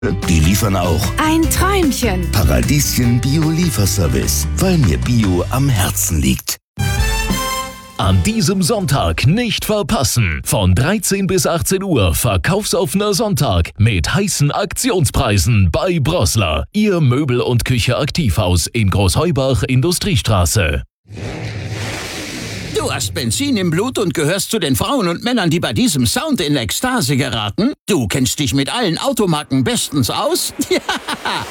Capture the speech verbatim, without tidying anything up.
Die liefern auch. Ein Träumchen. Paradieschen Bio-Lieferservice, weil mir Bio am Herzen liegt. An diesem Sonntag nicht verpassen. Von dreizehn bis achtzehn Uhr verkaufsoffener Sonntag mit heißen Aktionspreisen bei Brossler. Ihr Möbel- und Küche-Aktivhaus in Großheubach, Industriestraße. Du hast Benzin im Blut und gehörst zu den Frauen und Männern, die bei diesem Sound in Ekstase geraten? Du kennst dich mit allen Automarken bestens aus? Ja!